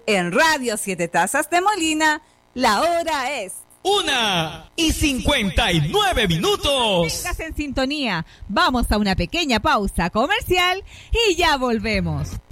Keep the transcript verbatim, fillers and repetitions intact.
En Radio Siete Tazas de Molina, la hora es una y cincuenta y nueve minutos. Vengas en sintonía. Vamos a una pequeña pausa comercial y ya volvemos.